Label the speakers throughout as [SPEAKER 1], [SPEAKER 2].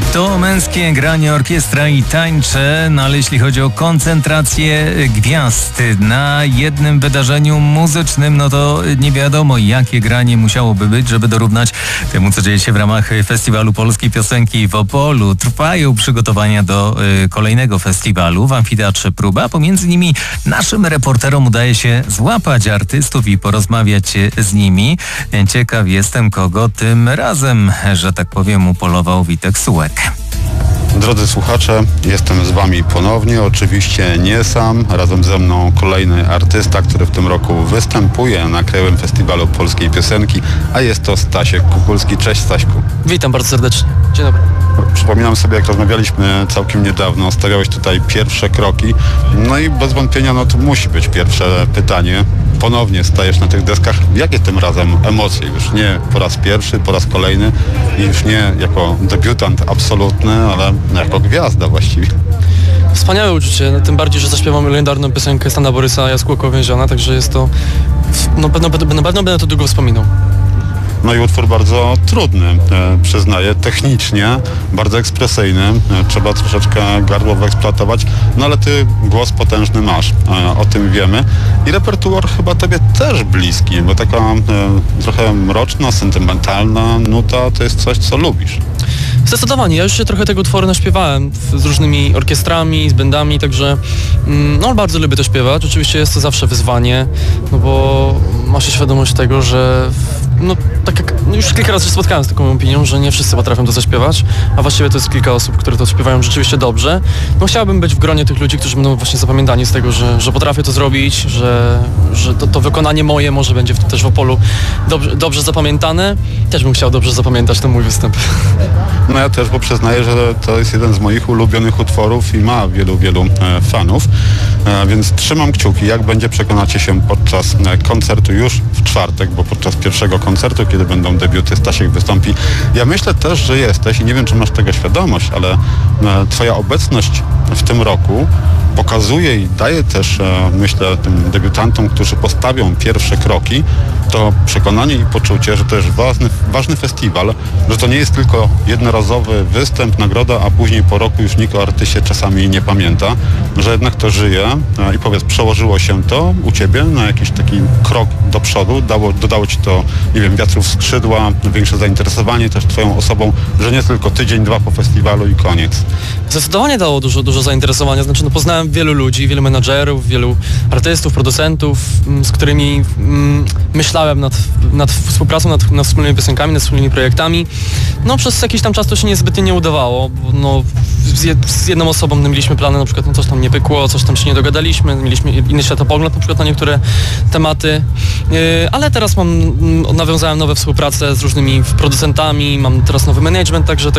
[SPEAKER 1] To męskie granie orkiestra i tańcze, no ale jeśli chodzi o koncentrację gwiazd na jednym wydarzeniu muzycznym, no to nie wiadomo, jakie granie musiałoby być, żeby dorównać temu, co dzieje się w ramach Festiwalu Polskiej Piosenki w Opolu. Trwają przygotowania do kolejnego festiwalu w Amfiteatrze Próba, a pomiędzy nimi naszym reporterom udaje się złapać artystów i porozmawiać z nimi. Ciekaw jestem, kogo tym razem, że tak powiem, upolował Witek Sułek.
[SPEAKER 2] Drodzy słuchacze, jestem z wami ponownie, oczywiście nie sam, razem ze mną kolejny artysta, który w tym roku występuje na Krajowym Festiwalu Polskiej Piosenki, a jest to Stasiek Kukulski. Cześć Staśku.
[SPEAKER 3] Witam bardzo serdecznie. Dzień dobry.
[SPEAKER 2] Przypominam sobie, jak rozmawialiśmy całkiem niedawno, stawiałeś tutaj pierwsze kroki, no i bez wątpienia to musi być pierwsze pytanie. Ponownie stajesz na tych deskach. Jakie tym razem emocje? Już nie po raz pierwszy, po raz kolejny i już nie jako debiutant absolutny, ale jako gwiazda właściwie.
[SPEAKER 3] Wspaniałe uczucie, tym bardziej, że zaśpiewam legendarną piosenkę Stana Borysa Jaskółko Więziona, także jest to, na pewno będę to długo wspominał.
[SPEAKER 2] No i utwór bardzo trudny, przyznaję, technicznie, bardzo ekspresyjny, trzeba troszeczkę gardło wyeksploatować, no ale ty głos potężny masz, o tym wiemy i repertuar chyba tobie też bliski, bo taka trochę mroczna, sentymentalna nuta to jest coś, co lubisz.
[SPEAKER 3] Zdecydowanie, ja już się trochę tego utworu naśpiewałem z różnymi orkiestrami, z bandami, także bardzo lubię to śpiewać. Oczywiście jest to zawsze wyzwanie, no bo masz świadomość tego, że tak jak już kilka razy się spotkałem z taką opinią, że nie wszyscy potrafią to zaśpiewać, a właściwie to jest kilka osób, które to śpiewają rzeczywiście dobrze. No chciałbym być w gronie tych ludzi, którzy będą właśnie zapamiętani z tego, że potrafię to zrobić, że to wykonanie moje może będzie też w Opolu dobrze zapamiętane. Też bym chciał dobrze zapamiętać ten mój występ.
[SPEAKER 2] No ja też, bo przyznaję, że to jest jeden z moich ulubionych utworów i ma wielu fanów, więc trzymam kciuki, jak będzie, przekonacie się podczas koncertu już w czwartek, bo podczas pierwszego koncertu, kiedy będą debiuty, Stasiek wystąpi. Ja myślę też, że jesteś i nie wiem, czy masz tego świadomość, ale twoja obecność w tym roku pokazuje i daje też, myślę, tym debiutantom, którzy postawią pierwsze kroki, to przekonanie i poczucie, że to jest ważny festiwal, że to nie jest tylko jednorazowy występ, nagroda, a później po roku już nikt o artyście czasami nie pamięta, że jednak to żyje i powiedz, przełożyło się to u ciebie na jakiś taki krok do przodu, dodało ci to, nie wiem, wiatru w skrzydła, większe zainteresowanie też twoją osobą, że nie tylko tydzień, dwa po festiwalu i koniec.
[SPEAKER 3] Zdecydowanie dało dużo zainteresowania, poznałem wielu ludzi, wielu menadżerów, wielu artystów, producentów, z którymi myślałem nad współpracą, nad wspólnymi piosenkami, nad wspólnymi projektami. No przez jakiś tam czas to się niezbytnie nie udawało, bo z jedną osobą mieliśmy plany, na przykład coś tam nie pykło, coś tam się nie dogadaliśmy, mieliśmy inny światopogląd na przykład na niektóre tematy, ale teraz nawiązałem nowe współprace z różnymi producentami, mam teraz nowy management, także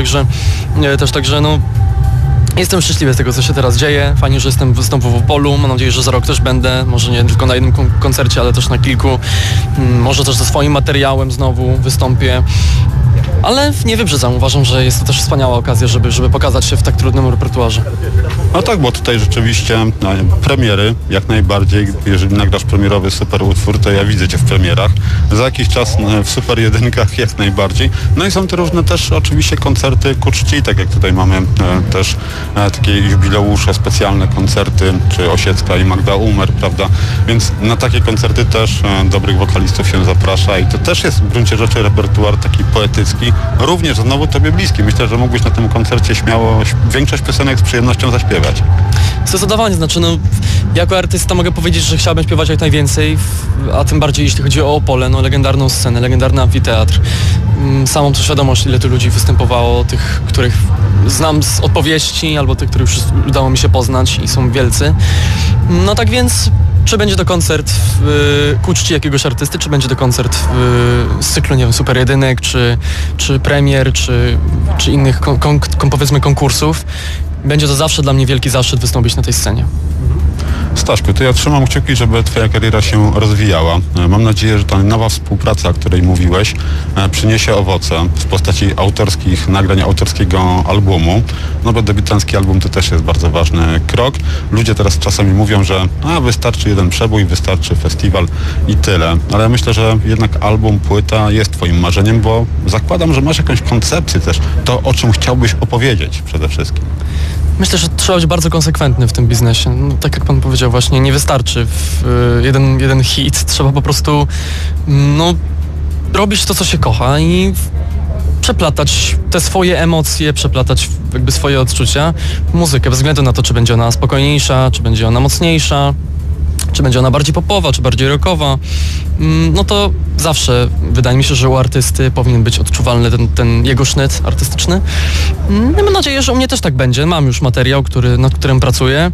[SPEAKER 3] jestem szczęśliwy z tego, co się teraz dzieje. Fajnie, że wystąpił w Opolu. Mam nadzieję, że za rok też będę. Może nie tylko na jednym koncercie, ale też na kilku. Może też ze swoim materiałem znowu wystąpię. Ale nie wyprzedzam. Uważam, że jest to też wspaniała okazja, żeby pokazać się w tak trudnym repertuarze.
[SPEAKER 2] No tak, bo tutaj rzeczywiście premiery jak najbardziej. Jeżeli nagrasz premierowy super utwór, to ja widzę cię w premierach. Za jakiś czas w super jedynkach jak najbardziej. No i są te różne też oczywiście koncerty ku czci, tak jak tutaj mamy też takie jubileusze, specjalne koncerty, czy Osiecka i Magda Umer, prawda? Więc na takie koncerty też dobrych wokalistów się zaprasza i to też jest w gruncie rzeczy repertuar taki poetycki, również znowu tobie bliski. Myślę, że mógłbyś na tym koncercie śmiało większość piosenek z przyjemnością zaśpiewać.
[SPEAKER 3] Zdecydowanie, jako artysta mogę powiedzieć, że chciałbym śpiewać jak najwięcej, a tym bardziej jeśli chodzi o Opole, legendarną scenę, legendarny amfiteatr. Samą to świadomość, ile tu ludzi występowało, tych, których znam z opowieści, albo tych, których już udało mi się poznać i są wielcy. No tak więc, czy będzie to koncert ku czci jakiegoś artysty, czy będzie to koncert z cyklu, nie wiem, super jedynek, czy premier, czy innych powiedzmy konkursów, będzie to zawsze dla mnie wielki zaszczyt wystąpić na tej scenie.
[SPEAKER 2] Staszku, to ja trzymam kciuki, żeby twoja kariera się rozwijała. Mam nadzieję, że ta nowa współpraca, o której mówiłeś, przyniesie owoce w postaci autorskich nagrań, autorskiego albumu. No bo debiutancki album to też jest bardzo ważny krok. Ludzie teraz czasami mówią, że wystarczy jeden przebój, wystarczy festiwal i tyle. Ale ja myślę, że jednak album, płyta jest twoim marzeniem, bo zakładam, że masz jakąś koncepcję też, to o czym chciałbyś opowiedzieć przede wszystkim.
[SPEAKER 3] Myślę, że trzeba być bardzo konsekwentny w tym biznesie. No, tak jak pan powiedział właśnie, nie wystarczy jeden hit. Trzeba po prostu robić to, co się kocha i przeplatać te swoje emocje, przeplatać jakby swoje odczucia w muzykę, bez względu na to, czy będzie ona spokojniejsza, czy będzie ona mocniejsza, czy będzie ona bardziej popowa, czy bardziej rockowa. No to zawsze wydaje mi się, że u artysty powinien być odczuwalny ten jego sznyt artystyczny. Mam nadzieję, że u mnie też tak będzie. Mam już materiał, nad którym pracuję.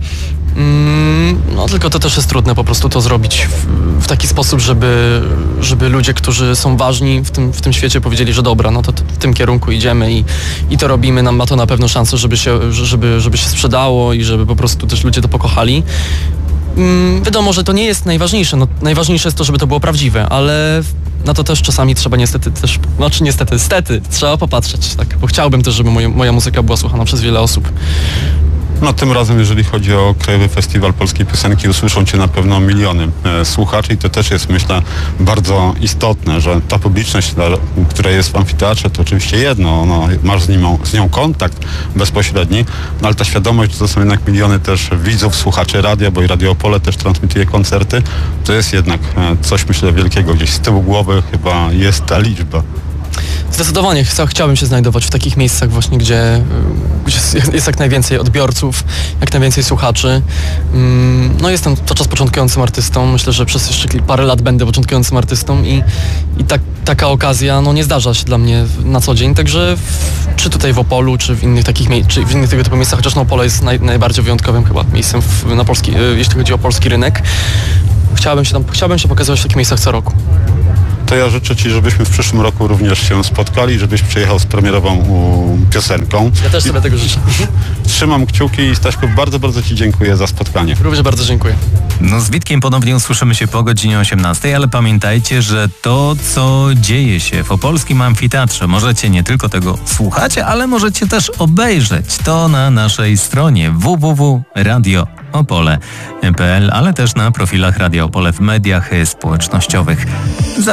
[SPEAKER 3] No tylko to też jest trudne po prostu to zrobić w taki sposób, żeby ludzie, którzy są ważni w tym świecie, powiedzieli, że dobra, no to w tym kierunku idziemy i to robimy. Ma to na pewno szansę, żeby się sprzedało i żeby po prostu też ludzie to pokochali. Wiadomo, że to nie jest najważniejsze. No, najważniejsze jest to, żeby to było prawdziwe, ale na to też czasami trzeba niestety trzeba popatrzeć, tak? Bo chciałbym też, żeby moja muzyka była słuchana przez wiele osób.
[SPEAKER 2] No tym razem, jeżeli chodzi o Krajowy Festiwal Polskiej Piosenki, usłyszą cię na pewno miliony słuchaczy i to też jest, myślę, bardzo istotne, że ta publiczność, która jest w amfiteatrze, to oczywiście jedno, masz z nią kontakt bezpośredni, no ale ta świadomość, że to są jednak miliony też widzów, słuchaczy radia, bo i Radio Opole też transmituje koncerty, to jest jednak coś, myślę, wielkiego. Gdzieś z tyłu głowy chyba jest ta liczba.
[SPEAKER 3] Zdecydowanie chciałbym się znajdować w takich miejscach właśnie, gdzie jest jak najwięcej odbiorców, jak najwięcej słuchaczy. No jestem cały czas początkującym artystą, myślę, że przez jeszcze parę lat będę początkującym artystą i taka okazja nie zdarza się dla mnie na co dzień, także czy tutaj w Opolu, czy w innych tego typu miejscach, chociaż Opole jest najbardziej wyjątkowym chyba miejscem jeśli chodzi o polski rynek. Chciałbym się pokazywać w takich miejscach co roku.
[SPEAKER 2] To ja życzę ci, żebyśmy w przyszłym roku również się spotkali, żebyś przyjechał z premierową piosenką.
[SPEAKER 3] Ja też sobie tego życzę.
[SPEAKER 2] Trzymam kciuki i Staśku, bardzo, bardzo ci dziękuję za spotkanie.
[SPEAKER 3] Również bardzo dziękuję.
[SPEAKER 1] No z Witkiem ponownie usłyszymy się po godzinie 18, ale pamiętajcie, że to, co dzieje się w opolskim amfiteatrze, możecie nie tylko tego słuchać, ale możecie też obejrzeć to na naszej stronie www.radioopole.pl, ale też na profilach Radio Opole w mediach społecznościowych.